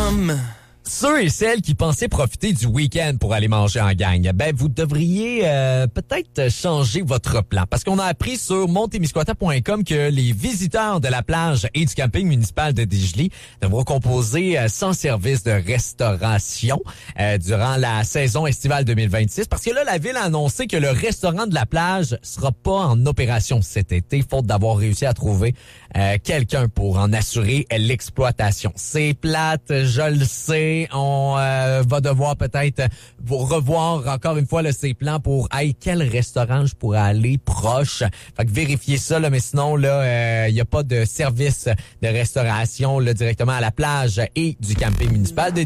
chum. Ceux et celles qui pensaient profiter du week-end pour aller manger en gang, ben vous devriez peut-être changer votre plan. Parce qu'on a appris sur montemisquata.com que les visiteurs de la plage et du camping municipal de Dégelée devront composer sans service de restauration durant la saison estivale 2026. Parce que là, la ville a annoncé que le restaurant de la plage sera pas en opération cet été, faute d'avoir réussi à trouver quelqu'un pour en assurer l'exploitation. C'est plate, je le sais. On va devoir peut-être revoir encore une fois là, ses plans pour quel restaurant je pourrais aller proche. Fait que vérifiez ça, là, mais sinon, là, il n'y a pas de service de restauration là, directement à la plage et du camping municipal de